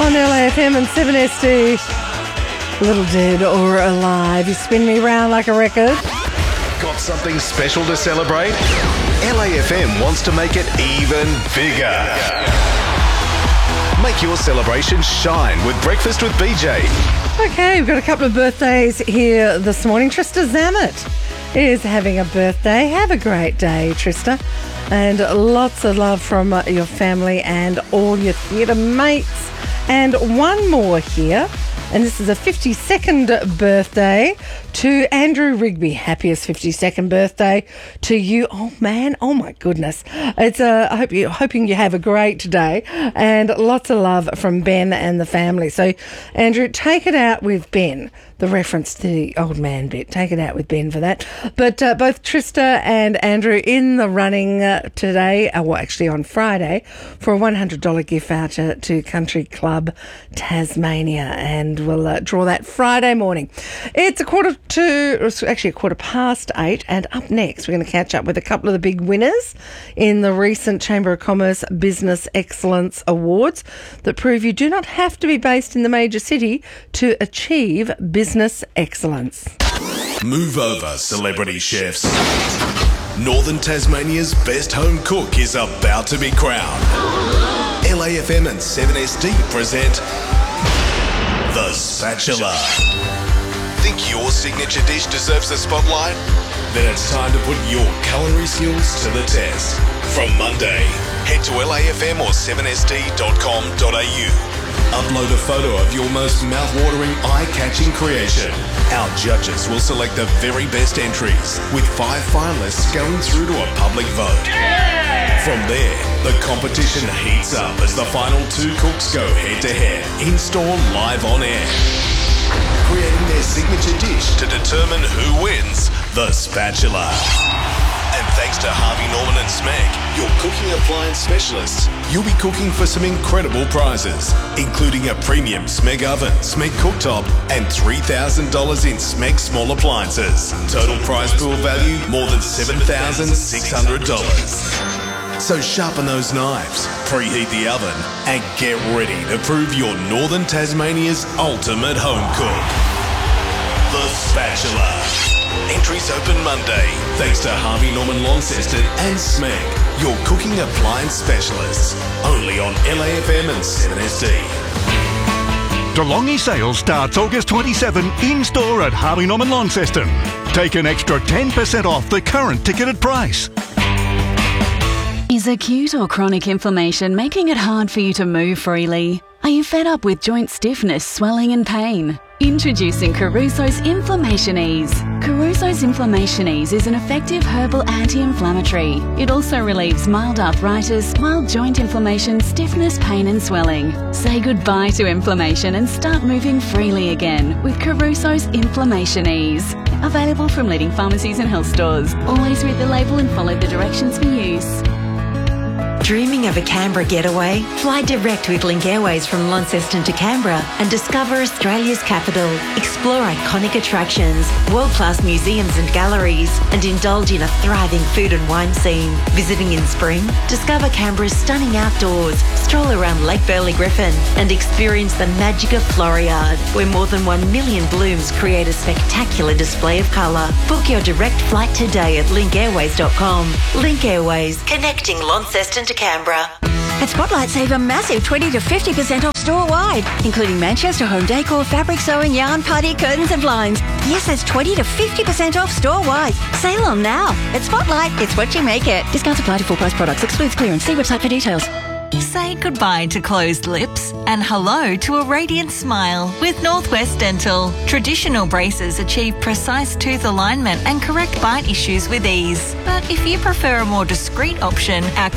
on LAFM and 7ST. Little Dead or Alive. You spin me round like a record. Got something special to celebrate? LAFM wants to make it even bigger. Make your celebration shine with Breakfast with BJ. Okay, we've got a couple of birthdays here this morning. Trista Zammit is having a birthday. Have a great day, Trista. And lots of love from your family and all your theatre mates. And one more here. And this is a 52nd birthday to Andrew Rigby. Happiest 52nd birthday to you. Oh, man. Oh, my goodness. It's hoping you have a great day. And lots of love from Ben and the family. So, Andrew, take it out with Ben. The reference to the old man bit. Take it out with Ben for that. But both Trista and Andrew in the running today, well, actually on Friday, for a $100 gift voucher to Country Club Tasmania. And we'll draw that Friday morning. It's a quarter past 8. And up next, we're going to catch up with a couple of the big winners in the recent Chamber of Commerce Business Excellence Awards that prove you do not have to be based in the major city to achieve business excellence. Move over, celebrity chefs. Northern Tasmania's best home cook is about to be crowned. LAFM and 7SD present The Spatula. Think your signature dish deserves the spotlight? Then it's time to put your culinary skills to the test. From Monday, head to LAFM or 7sd.com.au. Upload a photo of your most mouth-watering, eye-catching creation. Our judges will select the very best entries, with 5 finalists going through to a public vote. Yeah! From there, the competition heats up as the final 2 cooks go head-to-head, in-store live on air, creating their signature dish to determine who wins the Spatula. And thanks to Harvey Norman and Smeg, your cooking appliance specialists, you'll be cooking for some incredible prizes, including a premium Smeg oven, Smeg cooktop, and $3,000 in Smeg small appliances. Total prize pool value more than $7,600. So sharpen those knives, preheat the oven, and get ready to prove you're Northern Tasmania's ultimate home cook. The Spatula. Entries open Monday, thanks to Harvey Norman Launceston and Smeg, your cooking appliance specialists. Only on LAFM and 7SD. DeLonghi sale starts August 27 in-store at Harvey Norman Launceston. Take an extra 10% off the current ticketed price. Is acute or chronic inflammation making it hard for you to move freely? Are you fed up with joint stiffness, swelling and pain? Introducing Caruso's Inflammation Ease. Caruso's Inflammation Ease is an effective herbal anti-inflammatory. It also relieves mild arthritis, mild joint inflammation, stiffness, pain and swelling. Say goodbye to inflammation and start moving freely again with Caruso's Inflammation Ease. Available from leading pharmacies and health stores. Always read the label and follow the directions for use. Dreaming of a Canberra getaway? Fly direct with Link Airways from Launceston to Canberra and discover Australia's capital. Explore iconic attractions, world-class museums and galleries, and indulge in a thriving food and wine scene. Visiting in spring? Discover Canberra's stunning outdoors, stroll around Lake Burley Griffin, and experience the magic of Floriade, where more than 1 million blooms create a spectacular display of colour. Book your direct flight today at linkairways.com. Link Airways, connecting Launceston to Canberra. At Spotlight, save a massive 20 to 50% off store-wide, including Manchester home decor, fabric sewing, yarn, party, curtains and blinds. Yes, that's 20 to 50% off store-wide. Sale on now. At Spotlight, it's what you make it. Discounts apply to full-price products. Excludes clearance. See website for details. Say goodbye to closed lips and hello to a radiant smile with Northwest Dental. Traditional braces achieve precise tooth alignment and correct bite issues with ease. But if you prefer a more discreet option, our